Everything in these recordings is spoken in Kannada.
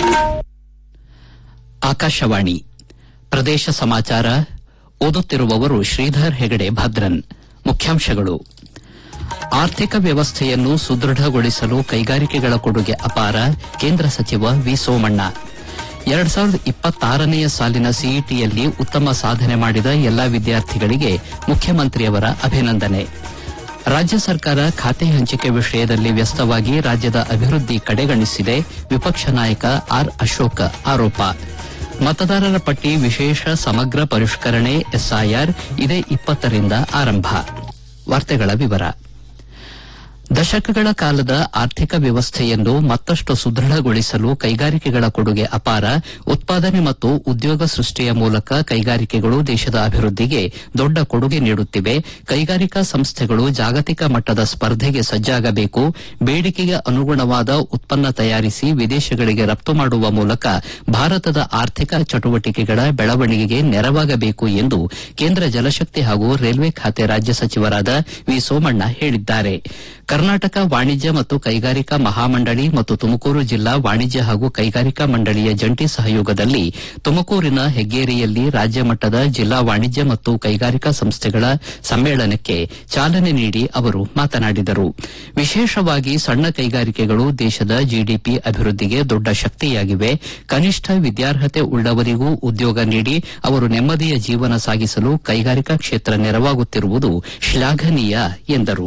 ಆಕಾಶವಾಣಿ ಪ್ರದೇಶ ಸಮಾಚಾರ ಓದುತ್ತಿರುವವರು ಶ್ರೀಧರ್ ಹೆಗಡೆ ಭದ್ರನ್. ಮುಖ್ಯಾಂಶಗಳು: ಆರ್ಥಿಕ ವ್ಯವಸ್ಥೆಯನ್ನು ಸುದೃಢಗೊಳಿಸಲು ಕೈಗಾರಿಕೆಗಳ ಕೊಡುಗೆ ಅಪಾರ, ಕೇಂದ್ರ ಸಚಿವ ವಿ ಸೋಮಣ್ಣ. 2026ನೇ ಸಾಲಿನ ಸಿಇಟಿಯಲ್ಲಿ ಉತ್ತಮ ಸಾಧನೆ ಮಾಡಿದ ಎಲ್ಲಾ ವಿದ್ಯಾರ್ಥಿಗಳಿಗೆ ಮುಖ್ಯಮಂತ್ರಿಯವರ ಅಭಿನಂದನೆ. ರಾಜ್ಯ ಸರ್ಕಾರ ಖಾತೆ ಹಂಚಿಕೆ ವಿಷಯದಲ್ಲಿ ವ್ಯಸ್ತವಾಗಿ ರಾಜ್ಯದ ಅಭಿವೃದ್ಧಿ ಕಡೆಗಣಿಸಿದೆ, ವಿಪಕ್ಷ ನಾಯಕ ಆರ್ ಅಶೋಕ್ ಆರೋಪ. ಮತದಾರರ ಪಟ್ಟಿ ವಿಶೇಷ ಸಮಗ್ರ ಪರಿಷ್ಕರಣೆ ಎಸ್ಐಆರ್ ಇದೇ 20ರಿಂದ ಆರಂಭ. ವಾರ್ತೆಗಳ ವಿವರ. ದಶಕಗಳ ಕಾಲದ ಆರ್ಥಿಕ ವ್ಯವಸ್ಥೆಯನ್ನು ಮತ್ತಷ್ಟು ಸುದೃಢಗೊಳಿಸಲು ಕೈಗಾರಿಕೆಗಳ ಕೊಡುಗೆ ಅಪಾರ. ಉತ್ಪಾದನೆ ಮತ್ತು ಉದ್ಯೋಗ ಸೃಷ್ಟಿಯ ಮೂಲಕ ಕೈಗಾರಿಕೆಗಳು ದೇಶದ ಅಭಿವೃದ್ಧಿಗೆ ದೊಡ್ಡ ಕೊಡುಗೆ ನೀಡುತ್ತಿವೆ. ಕೈಗಾರಿಕಾ ಸಂಸ್ಥೆಗಳು ಜಾಗತಿಕ ಮಟ್ಟದ ಸ್ಪರ್ಧೆಗೆ ಸಜ್ಜಾಗಬೇಕು. ಬೇಡಿಕೆಗೆ ಅನುಗುಣವಾದ ಉತ್ಪನ್ನ ತಯಾರಿಸಿ ವಿದೇಶಗಳಿಗೆ ರಫ್ತು ಮಾಡುವ ಮೂಲಕ ಭಾರತದ ಆರ್ಥಿಕ ಚಟುವಟಿಕೆಗಳ ಬೆಳವಣಿಗೆಗೆ ನೆರವಾಗಬೇಕು ಎಂದು ಕೇಂದ್ರ ಜಲಶಕ್ತಿ ಹಾಗೂ ರೈಲ್ವೆ ಖಾತೆ ರಾಜ್ಯ ಸಚಿವರಾದ ವಿ ಸೋಮಣ್ಣ ಹೇಳಿದ್ದಾರೆ. ಕರ್ನಾಟಕ ವಾಣಿಜ್ಯ ಮತ್ತು ಕೈಗಾರಿಕಾ ಮಹಾಮಂಡಳಿ ಮತ್ತು ತುಮಕೂರು ಜಿಲ್ಲಾ ವಾಣಿಜ್ಯ ಹಾಗೂ ಕೈಗಾರಿಕಾ ಮಂಡಳಿಯ ಜಂಟಿ ಸಹಯೋಗದಲ್ಲಿ ತುಮಕೂರಿನ ಹೆಗ್ಗೇರಿಯಲ್ಲಿ ರಾಜ್ಯ ಮಟ್ಟದ ಜಿಲ್ಲಾ ವಾಣಿಜ್ಯ ಮತ್ತು ಕೈಗಾರಿಕಾ ಸಂಸ್ಥೆಗಳ ಸಮ್ಮೇಳನಕ್ಕೆ ಚಾಲನೆ ನೀಡಿ ಅವರು ಮಾತನಾಡಿದರು. ವಿಶೇಷವಾಗಿ ಸಣ್ಣ ಕೈಗಾರಿಕೆಗಳು ದೇಶದ ಜಿಡಿಪಿ ಅಭಿವೃದ್ಧಿಗೆ ದೊಡ್ಡ ಶಕ್ತಿಯಾಗಿವೆ. ಕನಿಷ್ಠ ವಿದ್ಯಾರ್ಹತೆ ಉಳ್ಳವರಿಗೂ ಉದ್ಯೋಗ ನೀಡಿ ಅವರು ನೆಮ್ಮದಿಯ ಜೀವನ ಸಾಗಿಸಲು ಕೈಗಾರಿಕಾ ಕ್ಷೇತ್ರ ನೆರವಾಗುತ್ತಿರುವುದು ಶ್ಲಾಘನೀಯ ಎಂದರು.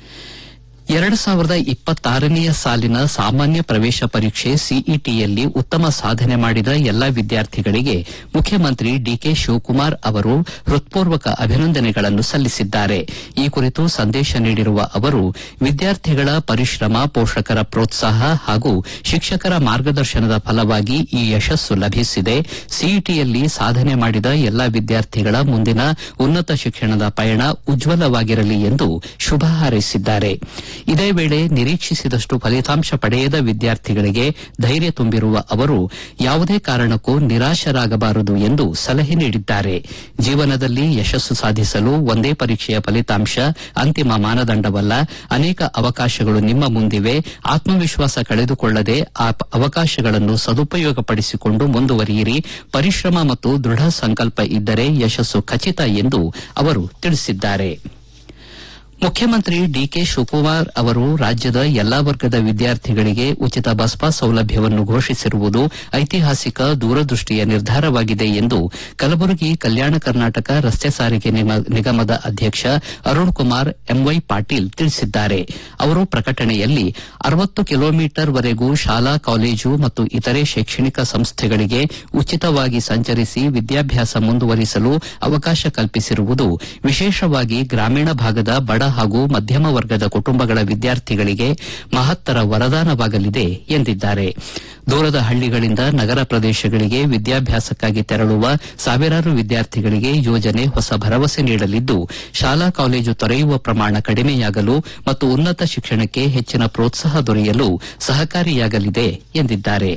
2026ನೇ ಸಾಲಿನ ಸಾಮಾನ್ಯ ಪ್ರವೇಶ ಪರೀಕ್ಷೆ ಸಿಇಟಿಯಲ್ಲಿ ಉತ್ತಮ ಸಾಧನೆ ಮಾಡಿದ ಎಲ್ಲಾ ವಿದ್ಯಾರ್ಥಿಗಳಿಗೆ ಮುಖ್ಯಮಂತ್ರಿ ಡಿಕೆ ಶಿವಕುಮಾರ್ ಅವರು ಹೃತ್ಪೂರ್ವಕ ಅಭಿನಂದನೆಗಳನ್ನು ಸಲ್ಲಿಸಿದ್ದಾರೆ. ಈ ಕುರಿತು ಸಂದೇಶ ನೀಡಿರುವ ಅವರು, ವಿದ್ಯಾರ್ಥಿಗಳ ಪರಿಶ್ರಮ, ಪೋಷಕರ ಪ್ರೋತ್ಸಾಹ ಹಾಗೂ ಶಿಕ್ಷಕರ ಮಾರ್ಗದರ್ಶನದ ಫಲವಾಗಿ ಈ ಯಶಸ್ಸು ಲಭಿಸಿದೆ. ಸಿಇಟಿಯಲ್ಲಿ ಸಾಧನೆ ಮಾಡಿದ ಎಲ್ಲಾ ವಿದ್ಯಾರ್ಥಿಗಳ ಮುಂದಿನ ಉನ್ನತ ಶಿಕ್ಷಣದ ಪಯಣ ಉಜ್ವಲವಾಗಿರಲಿ ಎಂದು ಶುಭ ಹಾರೈಸಿದ್ದಾರೆ. ಇದೇ ವೇಳೆ ನಿರೀಕ್ಷಿಸಿದಷ್ಟು ಫಲಿತಾಂಶ ಪಡೆಯದ ವಿದ್ಯಾರ್ಥಿಗಳಿಗೆ ಧೈರ್ಯ ತುಂಬಿರುವ ಅವರು ಯಾವುದೇ ಕಾರಣಕ್ಕೂ ನಿರಾಶರಾಗಬಾರದು ಎಂದು ಸಲಹೆ ನೀಡಿದ್ದಾರೆ. ಜೀವನದಲ್ಲಿ ಯಶಸ್ಸು ಸಾಧಿಸಲು ಒಂದೇ ಪರೀಕ್ಷೆಯ ಫಲಿತಾಂಶ ಅಂತಿಮ ಮಾನದಂಡವಲ್ಲ. ಅನೇಕ ಅವಕಾಶಗಳು ನಿಮ್ಮ ಮುಂದಿವೆ. ಆತ್ಮವಿಶ್ವಾಸ ಕಳೆದುಕೊಳ್ಳದೆ ಆ ಅವಕಾಶಗಳನ್ನು ಸದುಪಯೋಗಪಡಿಸಿಕೊಂಡು ಮುಂದುವರಿಯಿರಿ. ಪರಿಶ್ರಮ ಮತ್ತು ದೃಢ ಸಂಕಲ್ಪ ಇದ್ದರೆ ಯಶಸ್ಸು ಖಚಿತ ಎಂದು ಅವರು ತಿಳಿಸಿದ್ದಾರೆ. ಮುಖ್ಯಮಂತ್ರಿ ಡಿಕೆ ಶಿವಕುಮಾರ್ ಅವರು ರಾಜ್ಯದ ಎಲ್ಲಾ ವರ್ಗದ ವಿದ್ಯಾರ್ಥಿಗಳಿಗೆ ಉಚಿತ ಬಸ್ ಪಾಸ್ ಸೌಲಭ್ಯವನ್ನು ಘೋಷಿಸಿರುವುದು ಐತಿಹಾಸಿಕ ದೂರದೃಷ್ಟಿಯ ನಿರ್ಧಾರವಾಗಿದೆ ಎಂದು ಕಲಬುರಗಿ ಕಲ್ಯಾಣ ಕರ್ನಾಟಕ ರಸ್ತೆ ಸಾರಿಗೆ ನಿಗಮದ ಅಧ್ಯಕ್ಷ ಅರುಣ್ ಕುಮಾರ್ ಎಂವೈ ಪಾಟೀಲ್ ತಿಳಿಸಿದ್ದಾರೆ. ಅವರು ಪ್ರಕಟಣೆಯಲ್ಲಿ 60 ಕಿಲೋಮೀಟರ್ ವರೆಗೂ ಶಾಲಾ, ಕಾಲೇಜು ಮತ್ತು ಇತರೆ ಶೈಕ್ಷಣಿಕ ಸಂಸ್ಥೆಗಳಿಗೆ ಉಚಿತವಾಗಿ ಸಂಚರಿಸಿ ವಿದ್ಯಾಭ್ಯಾಸ ಮುಂದುವರಿಸಲು ಅವಕಾಶ ಕಲ್ಪಿಸಿರುವುದು ವಿಶೇಷವಾಗಿ ಗ್ರಾಮೀಣ ಭಾಗದ ಬಡ ಹಾಗೂ ಮಧ್ಯಮ ವರ್ಗದ ಕುಟುಂಬಗಳ ವಿದ್ಯಾರ್ಥಿಗಳಿಗೆ ಮಹತ್ತರ ವರದಾನವಾಗಲಿದೆ ಎಂದಿದ್ದಾರೆ. ದೂರದ ಹಳ್ಳಿಗಳಿಂದ ನಗರ ಪ್ರದೇಶಗಳಿಗೆ ವಿದ್ಯಾಭ್ಯಾಸಕ್ಕಾಗಿ ತೆರಳುವ ಸಾವಿರಾರು ವಿದ್ಯಾರ್ಥಿಗಳಿಗೆ ಯೋಜನೆ ಹೊಸ ಭರವಸೆ ನೀಡಲಿದ್ದು, ಶಾಲಾ ಕಾಲೇಜು ತೊರೆಯುವ ಪ್ರಮಾಣ ಕಡಿಮೆಯಾಗಲು ಮತ್ತು ಉನ್ನತ ಶಿಕ್ಷಣಕ್ಕೆ ಹೆಚ್ಚಿನ ಪ್ರೋತ್ಸಾಹ ದೊರೆಯಲು ಸಹಕಾರಿಯಾಗಲಿದೆ ಎಂದಿದ್ದಾರೆ.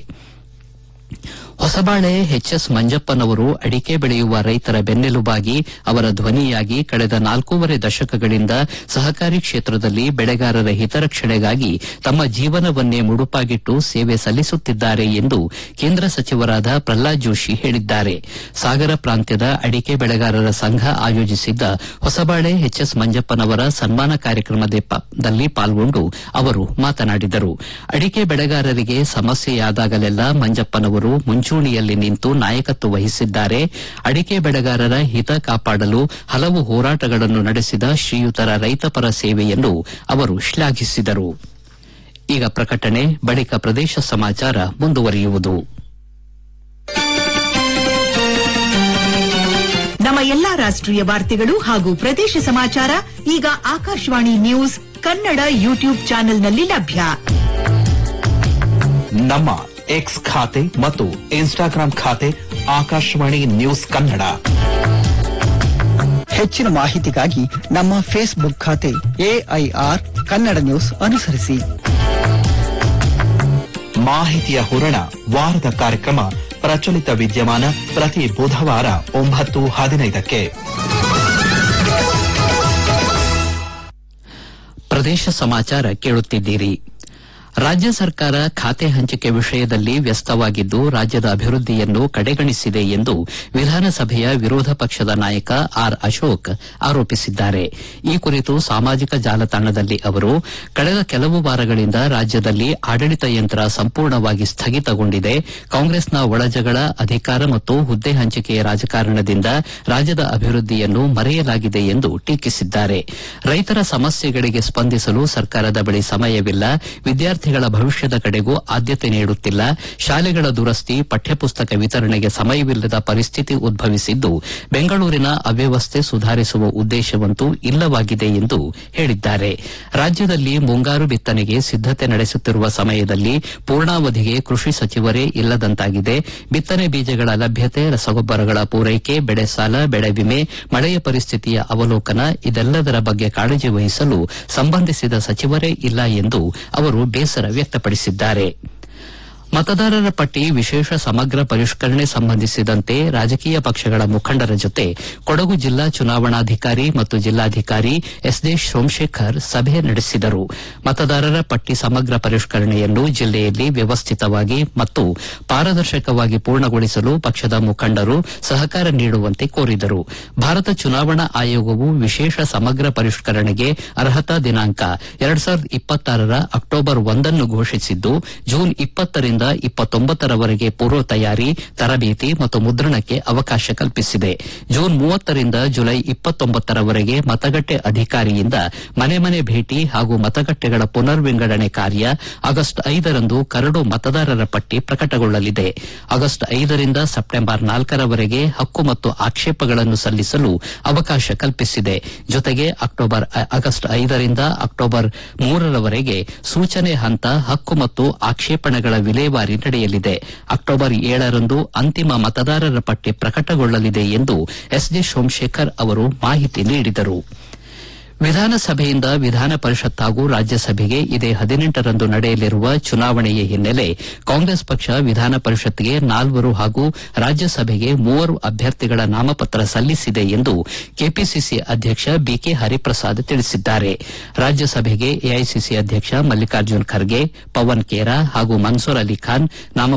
ಹೊಸಬಾಳೆ ಎಚ್ಎಸ್ ಮಂಜಪ್ಪನವರು ಅಡಿಕೆ ಬೆಳೆಯುವ ರೈತರ ಬೆನ್ನೆಲುಬಾಗಿ ಅವರ ಧ್ವನಿಯಾಗಿ ಕಳೆದ 4.5 ದಶಕಗಳಿಂದ ಸಹಕಾರಿ ಕ್ಷೇತ್ರದಲ್ಲಿ ಬೆಳೆಗಾರರ ಹಿತರಕ್ಷಣೆಗಾಗಿ ತಮ್ಮ ಜೀವನವನ್ನೇ ಮುಡುಪಾಗಿಟ್ಟು ಸೇವೆ ಸಲ್ಲಿಸುತ್ತಿದ್ದಾರೆ ಎಂದು ಕೇಂದ್ರ ಸಚಿವರಾದ ಪ್ರಹ್ಲಾದ್ ಜೋಶಿ ಹೇಳಿದ್ದಾರೆ. ಸಾಗರ ಪ್ರಾಂತ್ಯದ ಅಡಿಕೆ ಬೆಳೆಗಾರರ ಸಂಘ ಆಯೋಜಿಸಿದ್ದ ಹೊಸಬಾಳೆ ಎಚ್ಎಸ್ ಮಂಜಪ್ಪನವರ ಸನ್ಮಾನ ಕಾರ್ಯಕ್ರಮದಲ್ಲಿ ಪಾಲ್ಗೊಂಡು ಅವರು ಮಾತನಾಡಿದರು. ಅಡಿಕೆ ಬೆಳೆಗಾರರಿಗೆ ಸಮಸ್ಯೆಯಾದಾಗಲೆಲ್ಲ ಮಂಜಪ್ಪನವರು ಮುಂಚೂಣಿಯಲ್ಲಿ ನಿಂತು ನಾಯಕತ್ವ ವಹಿಸಿದ್ದಾರೆ. ಅಡಿಕೆ ಬೆಳೆಗಾರರ ಹಿತ ಕಾಪಾಡಲು ಹಲವು ಹೋರಾಟಗಳನ್ನು ನಡೆಸಿದ ಶ್ರೀಯುತರ ರೈತಪರ ಸೇವೆಯನ್ನು ಅವರು ಶ್ಲಾಘಿಸಿದರು. ಈಗ ಪ್ರಕಟಣೆ ಬಳಿಕ ಪ್ರದೇಶ ಸಮಾಚಾರ ಮುಂದುವರಿಯುವುದು. ನಮ್ಮ ಎಲ್ಲಾ ರಾಷ್ಟ್ರೀಯ ವಾರ್ತೆಗಳು ಹಾಗೂ ಪ್ರದೇಶ ಸಮಾಚಾರ ಈಗ ಆಕಾಶವಾಣಿ ನ್ಯೂಸ್ ಕನ್ನಡ ಯೂಟ್ಯೂಬ್ ಚಾನೆಲ್ನಲ್ಲಿ ಲಭ್ಯ. ನಮ್ಮ ಎಕ್ಸ್ ಖಾತೆ ಮತ್ತು ಇನ್ಸ್ಟಾಗ್ರಾಂ ಖಾತೆ ಆಕಾಶವಾಣಿ ನ್ಯೂಸ್ ಕನ್ನಡ. ಹೆಚ್ಚಿನ ಮಾಹಿತಿಗಾಗಿ ನಮ್ಮ ಫೇಸ್ಬುಕ್ ಖಾತೆ ಎಐಆರ್ ಕನ್ನಡ ನ್ಯೂಸ್ ಅನುಸರಿಸಿ. ಮಾಹಿತಿಯ ಹೂರಣ ವಾರದ ಕಾರ್ಯಕ್ರಮ ಪ್ರಚಲಿತ ವಿದ್ಯಮಾನ ಪ್ರತಿ ಬುಧವಾರ 9:15ಕ್ಕೆ. ಪ್ರದೇಶ ಸಮಾಚಾರ ಕೇಳುತ್ತಿದ್ದೀರಿ. ರಾಜ್ಯ ಸರ್ಕಾರ ಖಾತೆ ಹಂಚಿಕೆ ವಿಷಯದಲ್ಲಿ ವ್ಯಸ್ತವಾಗಿದ್ದು ರಾಜ್ಯದ ಅಭಿವೃದ್ಧಿಯನ್ನು ಕಡೆಗಣಿಸಿದೆ ಎಂದು ವಿಧಾನಸಭೆಯ ವಿರೋಧ ಪಕ್ಷದ ನಾಯಕ ಆರ್ ಅಶೋಕ್ ಆರೋಪಿಸಿದ್ದಾರೆ. ಈ ಕುರಿತು ಸಾಮಾಜಿಕ ಜಾಲತಾಣದಲ್ಲಿ ಅವರು, ಕಳೆದ ಕೆಲವು ವಾರಗಳಿಂದ ರಾಜ್ಯದಲ್ಲಿ ಆಡಳಿತ ಯಂತ್ರ ಸಂಪೂರ್ಣವಾಗಿ ಸ್ಥಗಿತಗೊಂಡಿದೆ. ಕಾಂಗ್ರೆಸ್ನ ಒಳಜಗಳ, ಅಧಿಕಾರ ಮತ್ತು ಹುದ್ದೆ ಹಂಚಿಕೆಯ ರಾಜಕಾರಣದಿಂದ ರಾಜ್ಯದ ಅಭಿವೃದ್ಧಿಯನ್ನು ಮರೆಯಲಾಗಿದೆ ಎಂದು ಟೀಕಿಸಿದ್ದಾರೆ. ರೈತರ ಸಮಸ್ಯೆಗಳಿಗೆ ಸ್ಪಂದಿಸಲು ಸರ್ಕಾರದ ಬಳಿ ಸಮಯವಿಲ್ಲ. ವಿದ್ಯಾರ್ಥಿಗಳ ಭವಿಷ್ಯದ ಕಡೆಗೂ ಆದ್ಯತೆ ನೀಡುತ್ತಿಲ್ಲ. ಶಾಲೆಗಳ ದುರಸ್ತಿ, ಪಠ್ಯಪುಸ್ತಕ ವಿತರಣೆಗೆ ಸಮಯವಿಲ್ಲದ ಪರಿಸ್ಥಿತಿ ಉದ್ಭವಿಸಿದ್ದು, ಬೆಂಗಳೂರಿನ ಅವ್ಯವಸ್ಥೆ ಸುಧಾರಿಸುವ ಉದ್ದೇಶವಂತೂ ಇಲ್ಲವಾಗಿದೆ ಎಂದು ಹೇಳಿದ್ದಾರೆ. ರಾಜ್ಯದಲ್ಲಿ ಮುಂಗಾರು ಬಿತ್ತನೆಗೆ ಸಿದ್ದತೆ ನಡೆಸುತ್ತಿರುವ ಸಮಯದಲ್ಲಿ ಪೂರ್ಣಾವಧಿಗೆ ಕೃಷಿ ಸಚಿವರೇ ಇಲ್ಲದಂತಾಗಿದೆ. ಬಿತ್ತನೆ ಬೀಜಗಳ ಲಭ್ಯತೆ, ರಸಗೊಬ್ಬರಗಳ ಪೂರೈಕೆ, ಬೆಳೆ ಸಾಲ, ಬೆಳೆ ವಿಮೆ, ಮಳೆಯ ಪರಿಸ್ಥಿತಿಯ ಅವಲೋಕನ ಇದೆಲ್ಲದರ ಬಗ್ಗೆ ಕಾಳಜಿ ವಹಿಸಲು ಸಂಬಂಧಿಸಿದ ಸಚಿವರೇ ಇಲ್ಲ ಎಂದು ಅವರು ಬೇಸರ ವ್ಯಕ್ತಪಡಿಸಿದ್ದಾರೆ. ಮತದಾರರ ಪಟ್ಟಿ ವಿಶೇಷ ಸಮಗ್ರ ಪರಿಷ್ಕರಣೆ ಸಂಬಂಧಿಸಿದಂತೆ ರಾಜಕೀಯ ಪಕ್ಷಗಳ ಮುಖಂಡರ ಜೊತೆ ಕೊಡಗು ಜಿಲ್ಲಾ ಚುನಾವಣಾಧಿಕಾರಿ ಮತ್ತು ಜಿಲ್ಲಾಧಿಕಾರಿ ಎಸ್ಡಿ ಸೋಮಶೇಖರ್ ಸಭೆ ನಡೆಸಿದರು. ಮತದಾರರ ಪಟ್ಟಿ ಸಮಗ್ರ ಪರಿಷ್ಕರಣೆಯನ್ನು ಜಿಲ್ಲೆಯಲ್ಲಿ ವ್ಯವಸ್ಥಿತವಾಗಿ ಮತ್ತು ಪಾರದರ್ಶಕವಾಗಿ ಪೂರ್ಣಗೊಳಿಸಲು ಪಕ್ಷದ ಮುಖಂಡರು ಸಹಕಾರ ನೀಡುವಂತೆ ಕೋರಿದರು. ಭಾರತ ಚುನಾವಣಾ ಆಯೋಗವು ವಿಶೇಷ ಸಮಗ್ರ ಪರಿಷ್ಕರಣೆಗೆ ಅರ್ಹತಾ ದಿನಾಂಕ 2026 ಅಕ್ಟೋಬರ್ 1 ಘೋಷಿಸಿದ್ದು, ಜೂನ್ 20 ರಿಂದ 29 ಪೂರ್ವ ತಯಾರಿ, ತರಬೇತಿ ಮತ್ತು ಮುದ್ರಣಕ್ಕೆ ಅವಕಾಶ ಕಲ್ಪಿಸಿದೆ. ಜೂನ್ 30 ರಿಂದ ಜುಲೈ 29 ಮತಗಟ್ಟೆ ಅಧಿಕಾರಿಯಿಂದ ಮನೆ ಮನೆ ಭೇಟಿ ಹಾಗೂ ಮತಗಟ್ಟೆಗಳ ಪುನರ್ ವಿಂಗಡಣೆ ಕಾರ್ಯ. ಆಗಸ್ಟ್ 5 ಕರಡು ಮತದಾರರ ಪಟ್ಟಿ ಪ್ರಕಟಗೊಳ್ಳಲಿದೆ. ಆಗಸ್ಟ್ 5 ರಿಂದ ಸೆಪ್ಟೆಂಬರ್ 4 ಹಕ್ಕು ಮತ್ತು ಆಕ್ಷೇಪಗಳನ್ನು ಸಲ್ಲಿಸಲು ಅವಕಾಶ ಕಲ್ಪಿಸಿದೆ. ಜೊತೆಗೆ ಆಗಸ್ಟ್ 5 ರಿಂದ ಅಕ್ಟೋಬರ್ 3 ಸೂಚನೆ ಹಂತ, ಹಕ್ಕು ಮತ್ತು ಆಕ್ಷೇಪಣೆಗಳ ವಿಲೇವಾರಿ ನಡೆಯಲಿದೆ. ಅಕ್ಟೋಬರ್ 7 ಅಂತಿಮ ಮತದಾರರ ಪಟ್ಟಿ ಪ್ರಕಟಗೊಳ್ಳಲಿದೆ ಎಂದು ಎಸ್ಡಿ ಸೋಮಶೇಖರ್ ಅವರು ಮಾಹಿತಿ ನೀಡಿದರು. ವಿಧಾನಸಭೆಯಿಂದ ವಿಧಾನ ಪರಿಷತ್ ಹಾಗೂ ರಾಜ್ಯಸಭೆಗೆ ಇದೇ 18 ನಡೆಯಲಿರುವ ಚುನಾವಣೆಯ ಹಿನ್ನೆಲೆ ಕಾಂಗ್ರೆಸ್ ಪಕ್ಷ ವಿಧಾನ ಪರಿಷತ್ಗೆ 4 ಹಾಗೂ ರಾಜ್ಯಸಭೆಗೆ 3 ಅಭ್ಯರ್ಥಿಗಳ ನಾಮಪತ್ರ ಸಲ್ಲಿಸಿದೆ ಎಂದು ಕೆಪಿಸಿಸಿ ಅಧ್ಯಕ್ಷ ಬಿಕೆ ಹರಿಪ್ರಸಾದ್ ತಿಳಿಸಿದ್ದಾರೆ. ರಾಜ್ಯಸಭೆಗೆ ಎಐಸಿಸಿ ಅಧ್ಯಕ್ಷ ಮಲ್ಲಿಕಾರ್ಜುನ್ ಖರ್ಗೆ, ಪವನ್ ಖೇರಾ ಹಾಗೂ ಮನ್ಸೂರ್ ಅಲಿ ಖಾನ್